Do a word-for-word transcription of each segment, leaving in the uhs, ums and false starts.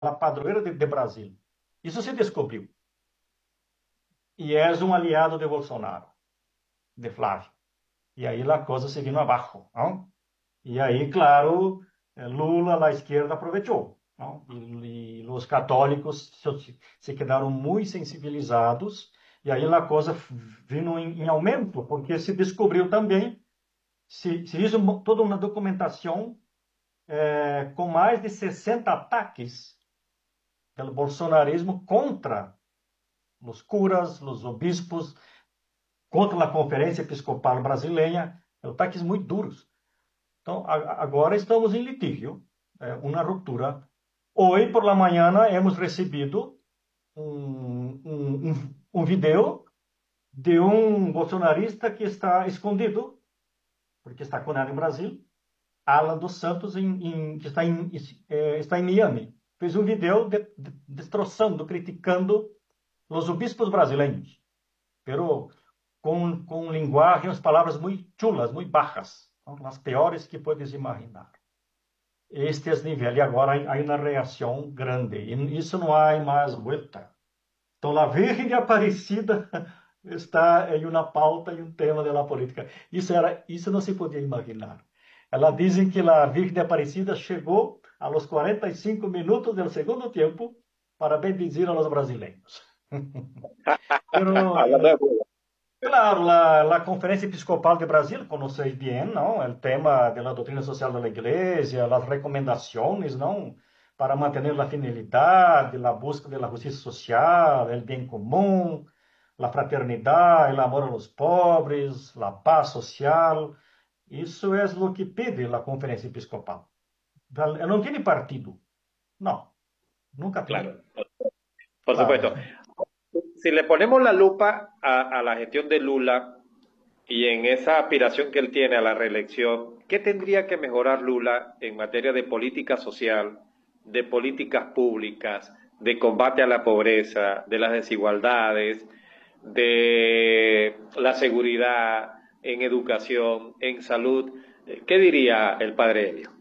a padroeira de, de Brasil. Isso se descobriu. E és um aliado de Bolsonaro, de Flávio. E aí a coisa se vino abaixo, não? E aí, claro, Lula, a esquerda, aproveitou, não? E, e os católicos se, se quedaram muito sensibilizados, e aí a coisa vino em, em aumento, porque se descobriu também, se, se hizo toda uma documentação é, com mais de sessenta ataques pelo bolsonarismo contra os curas, os obispos, contra a Conferência Episcopal Brasileira, ataques muito duros. Então, agora estamos em litígio, é, uma ruptura. Hoje, por la manhã, hemos recebido um, um, um, um vídeo de um bolsonarista que está escondido, porque está condenado em Brasil, Alan dos Santos, em, em, que está em, é, está em Miami. Fez um vídeo de, de, destroçando, criticando os obispos brasileiros, pero com, com linguagem, palavras muito chulas, muito bajas, as piores que podes imaginar. Este é o nível. E agora há uma reação grande. E isso não há mais volta. Então, a Virgem de Aparecida está em uma pauta e um tema da política. Isso, era, isso não se podia imaginar. Ela dizem que a Virgem de Aparecida chegou aos quarenta e cinco minutos do segundo tempo para bendizer aos brasileiros. Pero, claro, la, la Conferencia Episcopal de Brasil, conocéis bien, ¿no? El tema de la doctrina social de la Iglesia, las recomendaciones, ¿no? Para mantener la fidelidad, la búsqueda de la justicia social, el bien común, la fraternidad, el amor a los pobres, la paz social. Isso é o que pede a Conferência Episcopal. Ela não tem partido. Não, nunca teve. Claro, por Claro. supuesto. Si le ponemos la lupa a, a la gestión de Lula y en esa aspiración que él tiene a la reelección, ¿qué tendría que mejorar Lula en materia de política social, de políticas públicas, de combate a la pobreza, de las desigualdades, de la seguridad, en educación, en salud? ¿Qué diría el padre Helio?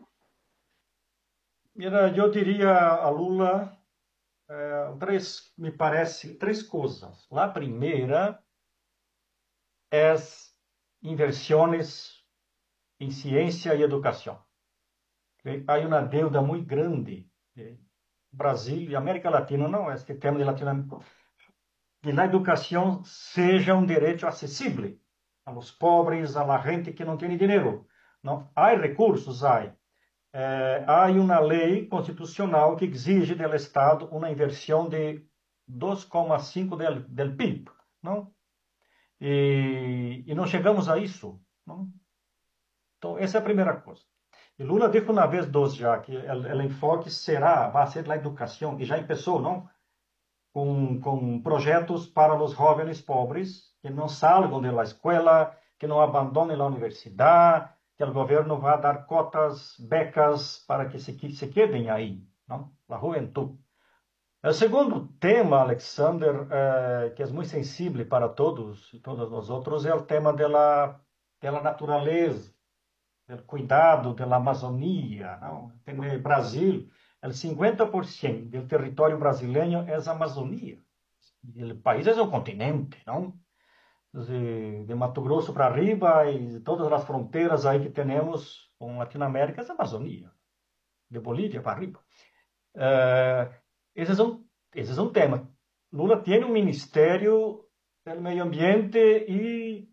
Mira, eu diria a Lula é, três, me parece, três coisas. A primeira é inversões em ciência e educação. Há uma deuda muito grande. Brasil e América Latina, não, este tema de Latinoamérica, que a educação seja um direito acessível aos pobres, a la gente que não tem dinheiro. Não, há recursos, há. É, há uma lei constitucional que exige do Estado uma inversão de dois vírgula cinco do, do P I B, não? E, e não chegamos a isso, não? Então, essa é a primeira coisa. E Lula disse uma vez, dois já, que o enfoque será, vai ser a educação, e já começou, não? Com, com projetos para os jovens pobres, que não salgam da escola, que não abandonem a universidade, que o governo vai dar cotas, becas para que se, que se quedem aí, não? A juventude. O segundo tema, Alexander, eh, que é muito sensível para todos e todos nós outros, é o tema da da natureza, do cuidado da Amazônia, não? No Brasil, o cinquenta por cento do território brasileiro é a Amazônia. O país é um continente, não? De, de Mato Grosso para arriba e todas as fronteiras aí que temos com Latinoamérica, é a Amazônia. De Bolívia para arriba. Uh, esse, é um, esse é um tema. Lula tem um Ministério do Meio Ambiente e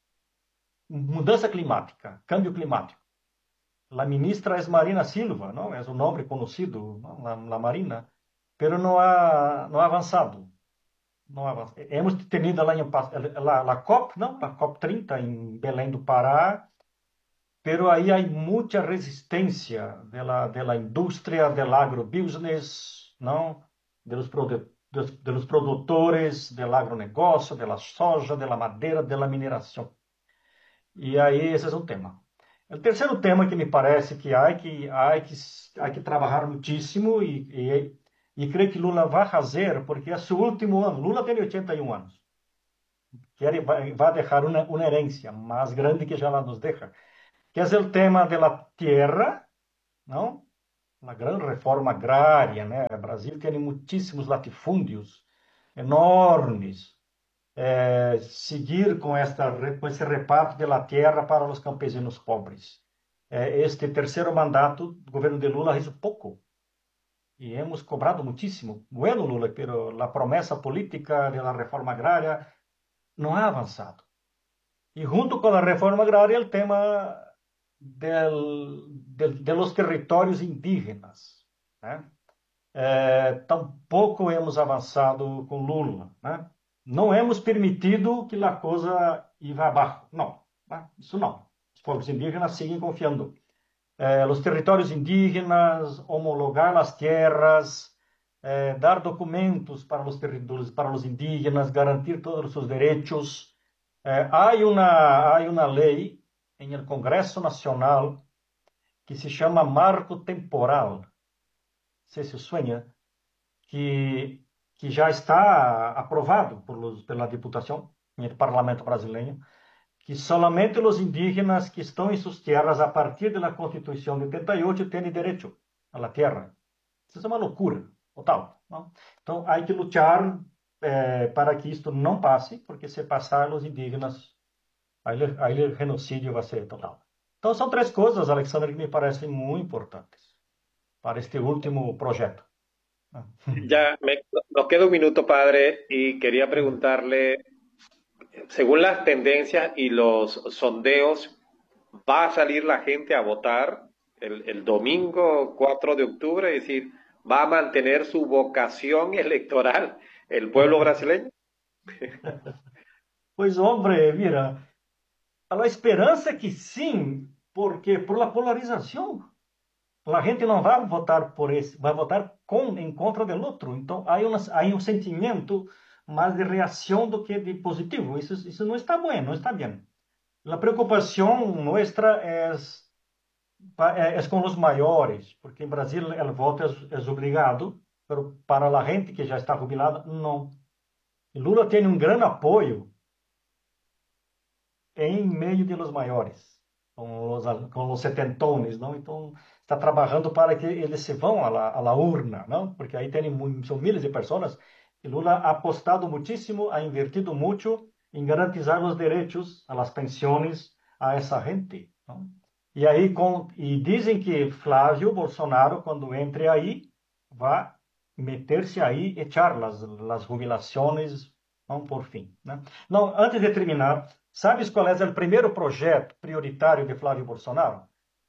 Mudança Climática, Câmbio Climático. A ministra é Marina Silva, não? É um nome conhecido na, na Marina, mas não ha, não ha avançado. Não ha avançado. Hemos tenido lá em, la, la COP, não? A COP trinta em Belém do Pará, pero aí há muita resistência da da indústria, do agrobusiness, não? Dos, produ dos, dos produtores, do agronegócio, da soja, da madeira, da mineração. E aí esse é um tema. O terceiro tema que me parece que há que há que há que trabalhar muitíssimo e, e, e creio que Lula vai fazer, porque é seu último ano. Lula tem oitenta e um anos. Quer, vai, vai deixar uma, uma herência mais grande que já lá nos deixa, que é o tema da terra, não? uma grande reforma agrária, né? O Brasil tem muitíssimos latifúndios enormes. É, seguir com, esta, com esse reparto da terra para os campesinos pobres. É, este terceiro mandato do governo de Lula fez pouco. E hemos cobrado muitíssimo. Bueno, Lula, pero a promessa política da reforma agrária não ha avançado. E junto com a reforma agrária, o tema del, del, de los territórios indígenas. Né? É, tampouco hemos avançado com Lula. Né? Não hemos permitido que a coisa iba abaixo. Não, né? Isso não. Os povos indígenas seguem confiando. Eh, os territórios indígenas, homologar as terras, eh, dar documentos para os territórios, para os indígenas, garantir todos os seus direitos. Eh, há uma, há uma lei em el Congresso Nacional que se chama Marco Temporal. Não sei se suena, que que já está aprovado por los, pela Diputação, no Parlamento brasileiro, que somente os indígenas que estão em suas terras a partir da Constituição de oitenta e oito têm direito à terra. Isso é uma loucura total. Não? Então, há que lutar eh, para que isto não passe, porque se passar, os indígenas, aí, aí o genocídio vai ser total. Então, são três coisas, Alexandre, que me parecem muito importantes para este último projeto. Ya me, nos queda un minuto, padre, y quería preguntarle, según las tendencias y los sondeos, ¿va a salir la gente a votar el, el domingo cuatro de octubre? Es decir, ¿va a mantener su vocación electoral el pueblo brasileño? Pues, hombre, mira, a esperança é que sim, porque por la polarização. A gente não vai votar por esse, vai votar com, em contra do outro. Então, há, uma, há um sentimento mais de reação do que de positivo. Isso, isso não está bom, não está bem. A preocupação nossa é, é, é com os maiores, porque em Brasil o voto é, é obrigado, mas para a gente que já está jubilada, não. E Lula tem um grande apoio em meio de los maiores, com os, com os setentones, não? Então, está trabalhando para que eles se vão à la, à la urna, não? Porque aí tem, são milhares de pessoas. E Lula ha apostado muitíssimo, ha invertido muito em garantizar os direitos, as pensões a essa gente. Não? E aí, com, e dizem que Flávio Bolsonaro, quando entre aí, vai meter-se aí e echar as, as jubilações, não, por fim. Né? Não, antes de terminar, sabes qual é o primeiro projeto prioritário de Flávio Bolsonaro?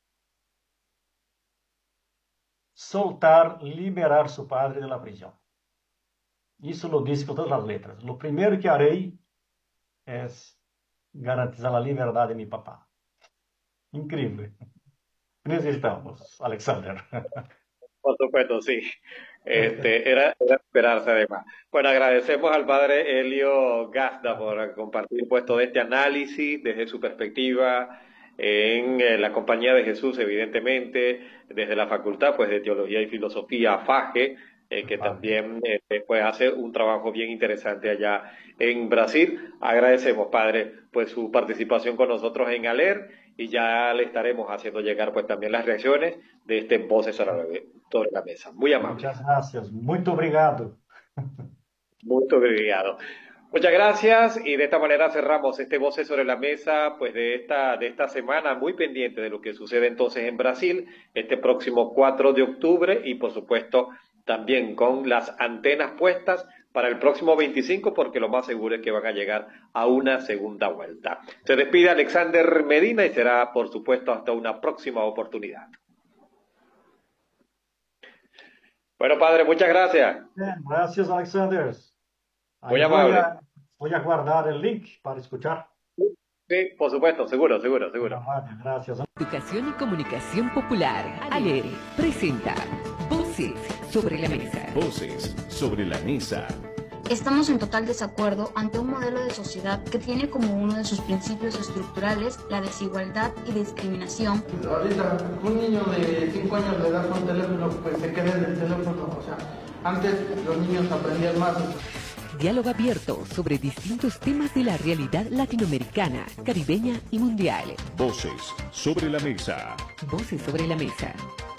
Soltar, liberar seu padre da prisão. Isso lo disse com todas as letras. O primeiro que harei é garantizar a liberdade de meu papá. Incrível. Necesitamos, Alexander. Por supuesto, sí. Este, era, era esperarse además. Bueno, agradecemos al padre Helio Gazda por compartir pues, todo este análisis desde su perspectiva en eh, la Compañía de Jesús, evidentemente, desde la Facultad pues, de Teología y Filosofía, FAGE, eh, que también eh, pues, hace un trabajo bien interesante allá en Brasil. Agradecemos, padre, pues su participación con nosotros en ALER y ya le estaremos haciendo llegar pues también las reacciones de este Voces sobre la, sobre la Mesa. Muy amable. Muchas gracias. Muito obrigado. Muito obrigado. Muchas gracias y de esta manera cerramos este Voces sobre la Mesa pues de esta, de esta semana, muy pendiente de lo que sucede entonces en Brasil este próximo cuatro de octubre y por supuesto también con las antenas puestas para el próximo veinticinco porque lo más seguro es que van a llegar a una segunda vuelta. Se despide Alexander Medina y será por supuesto hasta una próxima oportunidad. Bueno, padre, muchas gracias. Bien, gracias, Alexander. Muy amable. Voy a, voy a guardar el link para escuchar. Sí, por supuesto, seguro, seguro, seguro. Gracias. Educación y Comunicación Popular, ALER, presenta Voces sobre la Mesa. Voces sobre la Mesa. Estamos en total desacuerdo ante un modelo de sociedad que tiene como uno de sus principios estructurales la desigualdad y discriminación. Ahorita un niño de cinco años le das un teléfono, pues se queda en el teléfono. O sea, antes los niños aprendían más. Diálogo abierto sobre distintos temas de la realidad latinoamericana, caribeña y mundial. Voces sobre la Mesa. Voces sobre la Mesa.